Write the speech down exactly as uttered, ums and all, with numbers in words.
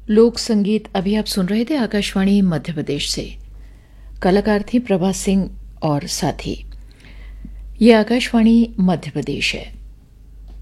लोक संगीत अभी आप सुन रहे थे आकाशवाणी मध्य प्रदेश से। कलाकार थी प्रभा सिंह और साथी। ये आकाशवाणी मध्य प्रदेश है।